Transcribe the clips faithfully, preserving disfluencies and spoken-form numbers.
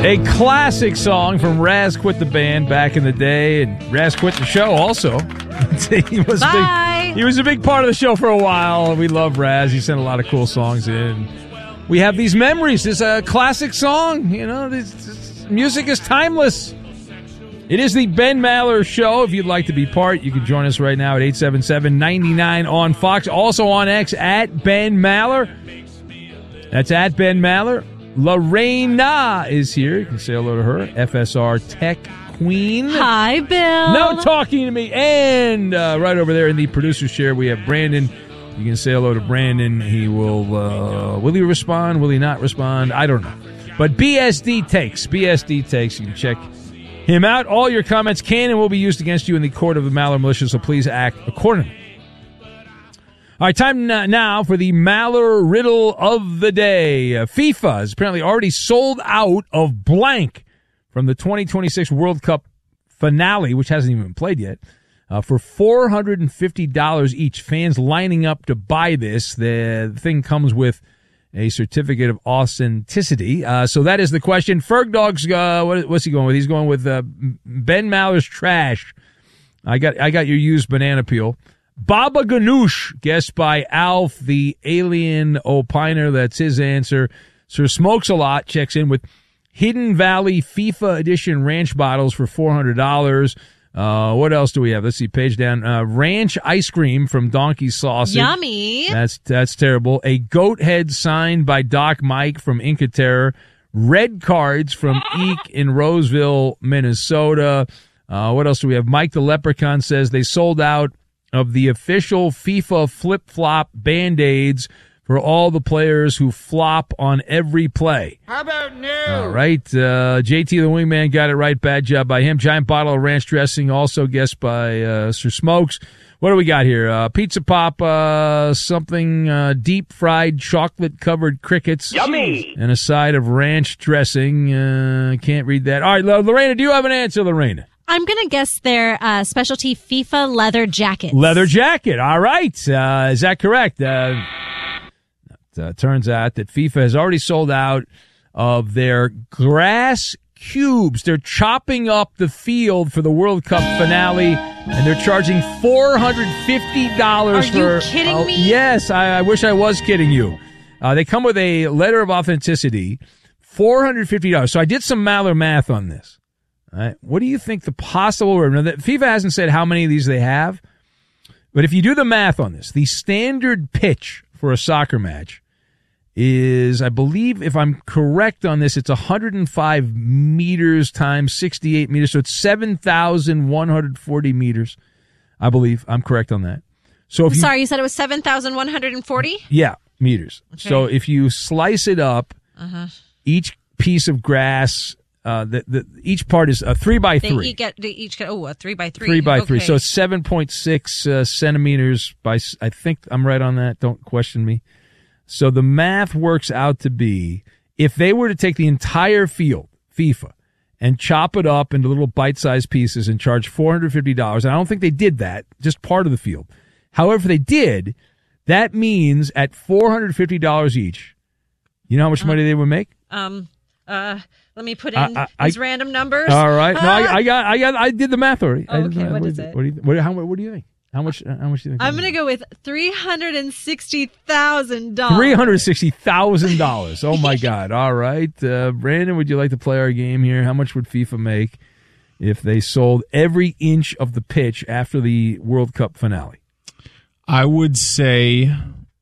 A classic song from Raz Quit the Band back in the day, and Raz Quit the show also. he was Bye. Big, he was a big part of the show for a while. We love Raz. He sent a lot of cool songs in. We have these memories. This is a classic song. You know, this, this music is timeless. It is the Ben Maller Show. If you'd like to be part, you can join us right now at eight seven seven, nine nine on Fox. Also on X at Ben Maller. That's at Ben Maller. Lorena is here. You can say hello to her. F S R Tech Queen. Hi, Bill. No talking to me. And uh, right over there in the producer's chair, we have Brandon. You can say hello to Brandon. He will, uh, will he respond? Will he not respond? I don't know. But B S D Takes. B S D Takes. You can check him out. All your comments can and will be used against you in the court of the Maller Militia, so please act accordingly. All right, time now for the Maller Riddle of the Day. Uh, FIFA has apparently already sold out of blank from the twenty twenty-six World Cup finale, which hasn't even been played yet, uh, for four hundred fifty dollars each. Fans lining up to buy this. The thing comes with a certificate of authenticity. Uh, so that is the question. Ferg Dog's, uh, what, what's he going with? He's going with uh, Ben Maller's trash. I got, I got your used banana peel. Baba Ganoush, guessed by Alf, the alien opiner. That's his answer. Sir Smokes a Lot checks in with Hidden Valley FIFA Edition Ranch bottles for four hundred dollars. Uh, what else do we have? Let's see, page down. Uh, ranch ice cream from Donkey Sausage. Yummy. That's that's terrible. A goat head signed by Doc Mike from Inca Terror. Red cards from Eek in Roseville, Minnesota. Uh, what else do we have? Mike the Leprechaun says they sold out of the official FIFA flip-flop Band-Aids for all the players who flop on every play. How about no? All right. Uh, J T the Wingman got it right. Bad job by him. Giant bottle of ranch dressing, also guessed by uh, Sir Smokes. What do we got here? Uh, Pizza Pop, uh, something uh, deep-fried chocolate-covered crickets. Yummy! And a side of ranch dressing. Uh, can't read that. All right, Lorena, do you have an answer, Lorena? I'm going to guess their uh, specialty FIFA leather jackets. Leather jacket. All right. Uh, is that correct? Uh, it uh, turns out that FIFA has already sold out of their grass cubes. They're chopping up the field for the World Cup finale, and they're charging four hundred fifty dollars Are for... you kidding uh, me? Yes, I, I wish I was kidding you. Uh, they come with a letter of authenticity, four hundred fifty dollars. So I did some Maller math on this. All right. What do you think the possible... Now, FIFA hasn't said how many of these they have, but if you do the math on this, the standard pitch for a soccer match is, I believe, if I'm correct on this, it's one hundred five meters times sixty-eight meters, so it's seven thousand one hundred forty meters, I believe. I'm correct on that. So if I'm you, sorry, you said it was seven thousand one hundred forty? Yeah, meters. Okay. So if you slice it up, Uh-huh. each piece of grass... Uh, the, the, each part is a three by They three. each get, they each get, oh, a three by three. Three by okay. three. So it's seven point six uh, centimeters by, I think I'm right on that. Don't question me. So the math works out to be, if they were to take the entire field, FIFA, and chop it up into little bite-sized pieces and charge four hundred fifty dollars, and I don't think they did that, just part of the field. However, if they did, that means at four hundred fifty dollars each, you know how much uh, money they would make? Um, uh, let me put in I, I, these I, random numbers. All right. No, Ah! I, I got, I got, I did the math already. Oh, okay, I, what what is it? What do you, what, how, what do you think? How much, how much do you think? I'm going to go with three hundred sixty thousand dollars. three hundred sixty thousand dollars. Oh, my God. All right. Uh, Brandon, would you like to play our game here? How much would FIFA make if they sold every inch of the pitch after the World Cup finale? I would say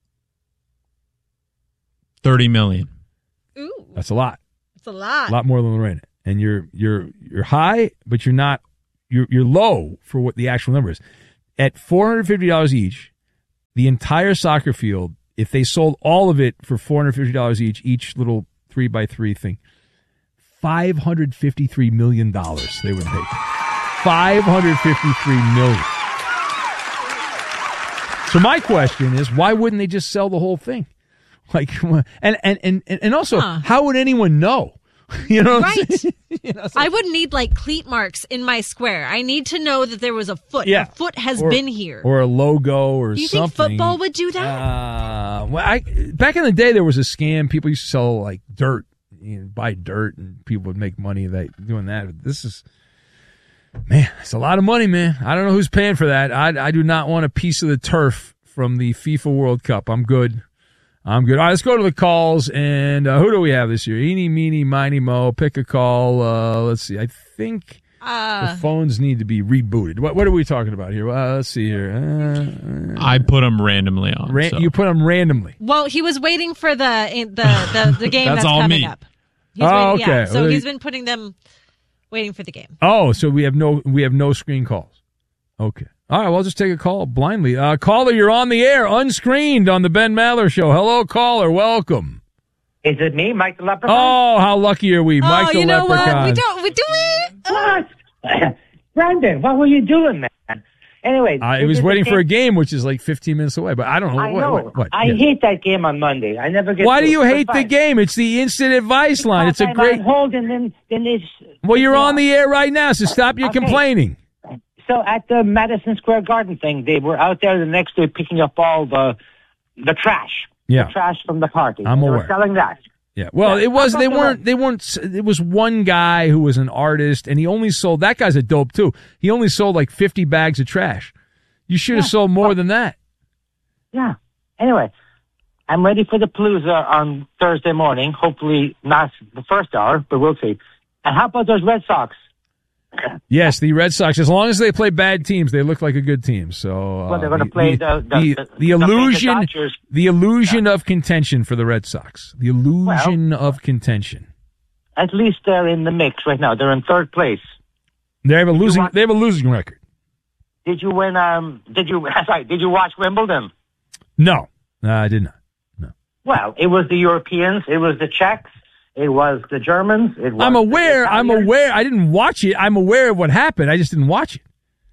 thirty million. Ooh, That's a lot. that's a lot. A lot more than Lorena. And you're you're you're high, but you're not you're you're low for what the actual number is. At four hundred fifty dollars each, the entire soccer field, if they sold all of it for four hundred fifty dollars each, each little three by three thing, five hundred fifty-three million dollars they would pay. five hundred fifty-three million dollars. So my question is, why wouldn't they just sell the whole thing? Like, and and and and also, huh. how would anyone know? You know, what right? I'm saying? You know, so, I would need like cleat marks in my square. I need to know that there was a foot. Yeah. A foot has or, been here, or a logo, or do you something. think football would do that? Uh, well, I, back in the day, there was a scam. People used to sell like dirt. you know, buy dirt and people would make money that doing that. But this is, man, it's a lot of money, man. I don't know who's paying for that. I, I do not want a piece of the turf from the FIFA World Cup. I'm good. I'm good. All right, let's go to the calls. And uh, who do we have this year? Eeny, meeny, miny, mo. Pick a call. Uh, let's see. I think Uh, the phones need to be rebooted. What, what are we talking about here? Uh, let's see here. Uh, I put them randomly on. ran- so. You put them randomly. well, he was waiting for the the the, the game That's that's, all coming me. up. He's Oh, waiting, yeah, okay. so Well, he's he- been putting them, waiting for the game. Oh, so we have no we have no screen calls. Okay. All right, well, I'll just take a call blindly. Uh, caller, you're on the air, unscreened on the Ben Maller Show. Hello, caller. Welcome. Is it me, Mike the Leprechaun? Oh, how lucky are we, Mike oh, the you know Leprechaun. what? We don't. We do it. What? Brendan, what were you doing, man? Anyway. I this was is waiting the for a game- game, which is like fifteen minutes away, but I don't know. I what, know. What, what? I Yeah. hate that game on Monday. I never get Why to do it. you But hate the fine. game? It's the instant advice line. It's a I'm great. on hold, and then, then it's... Well, you're on the air right now, so stop your Okay. complaining. So at the Madison Square Garden thing, they were out there the next day picking up all the the trash. Yeah. The trash from the party. I'm they aware. were selling that. Yeah. Well, Yeah, it was. I They thought they weren't. were- They weren't. It was one guy who was an artist, and he only sold. That guy's a dope too. He only sold like fifty bags of trash. You should have Yeah. sold more than that. Yeah. Anyway, I'm ready for the Palooza on Thursday morning. Hopefully not the first hour, but we'll see. And how about those Red Sox? Yes, the Red Sox. As long as they play bad teams, they look like a good team. So uh, Well, they're gonna play the- the- the, the- the the illusion Dodgers. the illusion of contention for the Red Sox. The illusion of contention. At least they're in the mix right now. They're in third place. They have a losing. watch- They have a losing record. Did you win? Um, did you? Sorry, did you watch Wimbledon? No, no, I did not. No. Well, it was the Europeans. It was the Czechs. It was the Germans. It was I'm the aware. I'm Italians. aware. I didn't watch it. I'm aware of what happened. I just didn't watch it.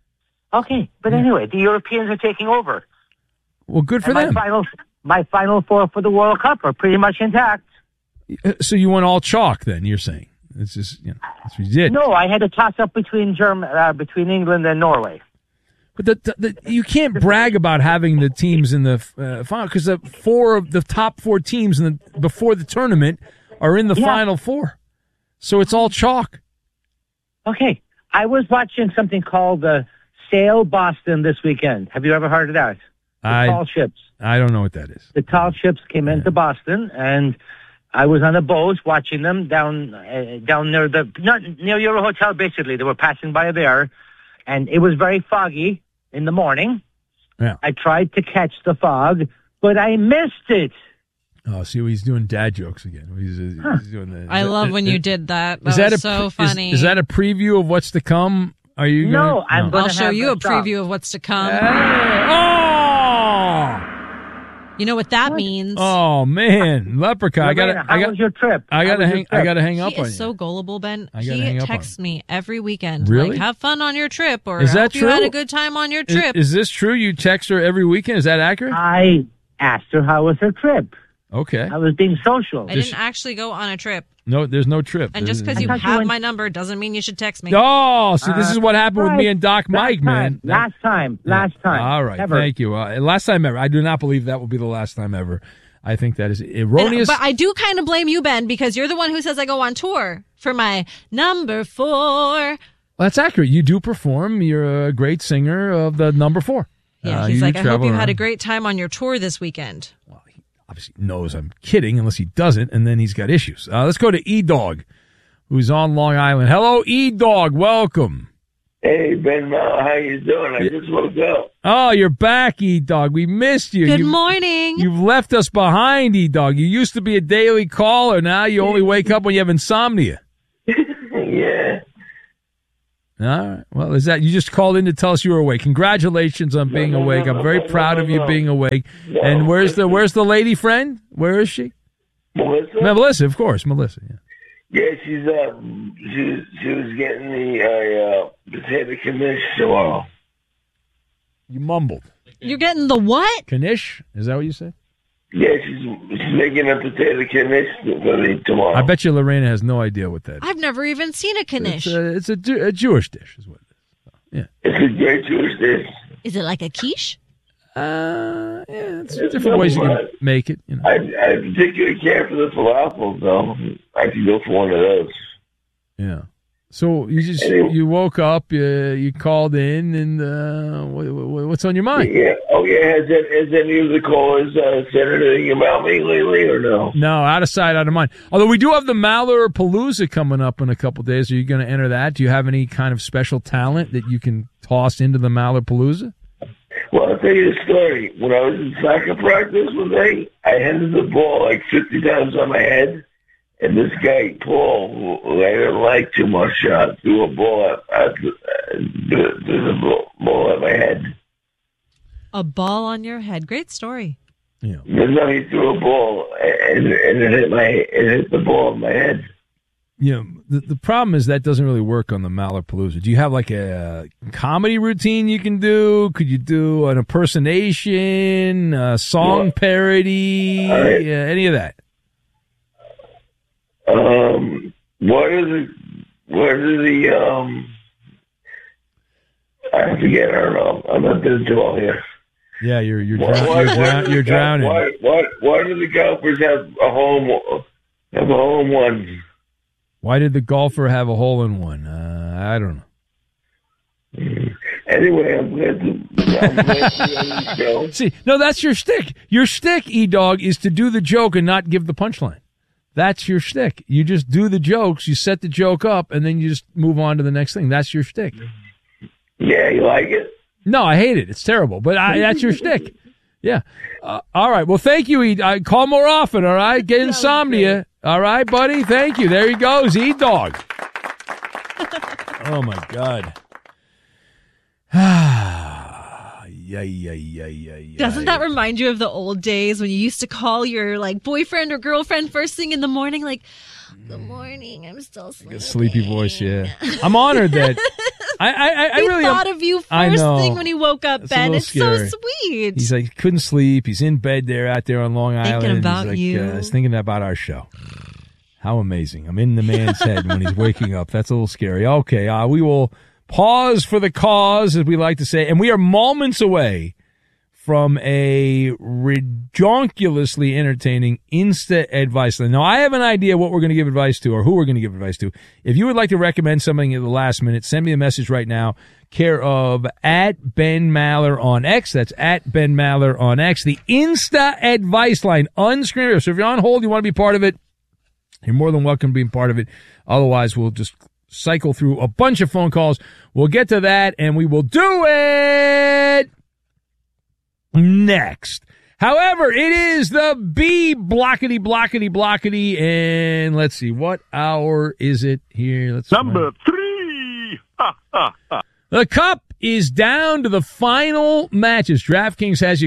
Okay, but anyway, the Europeans are taking over. Well, good for And my them. final, my final four for the World Cup are pretty much intact. Uh, So you went all chalk then? You're saying it's just you know that's what you did. No, I had a toss up between Germ- uh, between England and Norway. But the, the, the, you can't brag about having the teams in the uh, final because the four of the top four teams in the before the tournament are in the Yeah. final four. So it's all chalk. Okay, I was watching something called the Sail Boston this weekend. Have you ever heard of that? The I tall ships. I don't know what that is. The tall ships came into Boston, and I was on a boat watching them down uh, down near the not near your hotel. Basically, they were passing by there, and it was very foggy in the morning. Yeah. I tried to catch the fog, but I missed it. Oh, see, he's doing dad jokes again. He's, he's doing the, I love when is- you did that. That Is that was a so pre- is- funny. Is, that a preview of what's to come? Are you? No, gonna, I'm gonna I'll show have you a the song. preview of what's to come. Oh, You know what that means. oh man, leprechaun! I Lorena, gotta, how I got, was your trip? I How gotta was your hang, I trip? gotta hang up He on is you. so gullible, Ben. I gotta He hang up on texts me every weekend. Really? Like, have fun on your trip, or Is I that hope you had true? a good time on your Is- trip. Is, this true? You text her every weekend? Is that accurate? I asked her how was her trip. Okay. I was being social. I didn't actually go on a trip. No, there's no trip. And just because I you thought you have went- my number doesn't mean you should text me. Oh, see, this is what happened with me and Doc Last Mike, man. time, Last time. Last time. All right, Ever. thank you. Uh, last time ever. I do not believe that will be the last time ever. I think that is And- erroneous. but I do kind of blame you, Ben, because you're the one who says I go on tour for my number four. Well, that's accurate. You do perform. You're a great singer of the number four. Yeah, Uh, he's you like, I hope travel you had around. a great time on your tour this weekend. Well, he obviously knows I'm kidding, unless he doesn't, and then he's got issues. Uh, let's go to E-Dog, who's on Long Island. Hello, E-Dog. Welcome. Hey, Ben Mel, how you doing? I just woke up. Oh, you're back, E-Dog. We missed you. Good you morning. You've left us behind, E-Dog. You used to be a daily caller. Now you only wake up when you have insomnia. Yeah. All right. Well, is that you just called in to tell us you were awake? Congratulations on being no, awake. no, I'm very no, proud no, of you no. being awake. No, And where's the listen. where's the lady friend? Where is she? Melissa? Melissa, of course, Melissa. Yeah. Yeah, she's uh, she was she was getting the uh, uh potato knish tomorrow. You mumbled. You're getting the what? Knish? Is that what you said? Yeah, she's she's making a potato knish for me tomorrow. I bet you Lorena has no idea what that is. I've never even seen a It's knish. a, it's a, Ju- a Jewish dish, is what it is. It's a great Jewish dish. Is it like a quiche? Uh, Uh, yeah, it's It's different ways you can somewhat. make it. You know. I, I particularly care for the falafels, though. I could go for one of those. Yeah. So you just Anyway. you woke up, you, you called in, and uh, what, what, what's on your mind? Yeah. Oh, yeah. Has, that, has any of the callers uh, said anything about me lately, or no? No, out of sight, out of mind. Although we do have the Maller Palooza coming up in a couple days. Are you going to enter that? Do you have any kind of special talent that you can toss into the Maller Palooza? Well, I'll tell you a story. When I was in soccer practice one day, I handed the ball like fifty times on my head, and this guy, Paul, who I didn't like too much, uh, threw a ball at, at, uh, threw the ball, ball at my head. A ball on your head. Great story. Yeah. Then he threw a ball, and, and it hit my it hit the ball on my head. You know, the, the problem is that doesn't really work on the Maller Palooza. Do you have like a comedy routine you can do? Could you do an impersonation, a song Yeah. parody, All right. uh, any of that? Um, what are the what are the um? I forget. I don't know. I'm not going to do all here. Yeah, you're you're, Why- drown- why- you're, why drown- do you're the- drowning. Why, why, why do the golfers have a home have a home one? Why did the golfer have a hole in one? Uh, I don't know. Anyway, I'm glad to. I'm glad to be on the show. See, no, that's your stick. Your stick, E-Dog, is to do the joke and not give the punchline. That's your stick. You just do the jokes, you set the joke up, and then you just move on to the next thing. That's your stick. Yeah, you like it? No, I hate it. It's terrible, but I, that's your stick. Yeah. Uh, all right. Well, thank you, E. I call more often, all right? Get insomnia. All right, buddy? Thank you. There he goes, E-Dog. Oh, my God. yeah, yeah, yeah, yeah, yeah. Doesn't that remind you of the old days when you used to call your like boyfriend or girlfriend first thing in the morning, like, "Good morning, I'm still sleeping." A sleepy voice, yeah. I'm honored that I, I, I, I he really thought am, of you I first know. thing when he woke up, That's a Ben. little It's scary. so sweet. He's like, couldn't sleep. He's in bed there out there on Long Thinking Island. about he's like, you. Uh, he's thinking about our show. How amazing. I'm in the man's head when he's waking up. That's a little scary. Okay, uh, we will pause for the cause, as we like to say, and we are moments away from a redonkulously entertaining Insta advice line. Now, I have an idea what we're going to give advice to or who we're going to give advice to. If you would like to recommend something at the last minute, send me a message right now, care of at Ben Maller on X. That's at Ben Maller on X. The Insta advice line, unscreened. So if you're on hold, you want to be part of it, you're more than welcome to be part of it. Otherwise, we'll just cycle through a bunch of phone calls. We'll get to that, and we will do it next. However, it is the B blockety blockety blockety, and let's see, what hour is it here? Let's Number three. Ha, ha, ha. The cup is down to the final matches. DraftKings has you